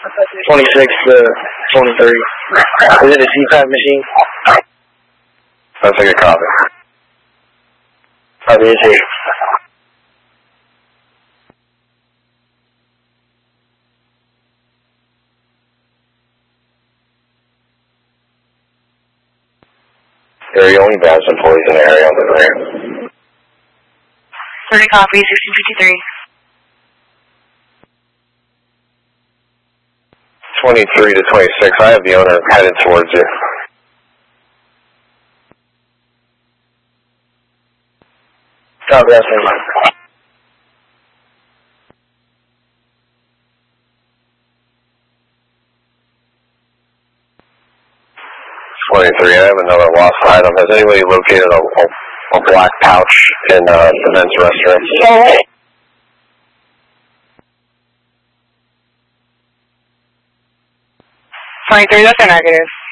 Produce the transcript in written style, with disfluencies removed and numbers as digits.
26 to 23. Is it a CPAP machine? That's a good copy. Copy is here. Area only has employees in the area on the rear. 30 copy, 1653. 23 to 26. I have the owner headed towards you. Copy, that's me. 23. I have another lost item. Has anybody located a black pouch in the men's restaurant? 23, that's a negative.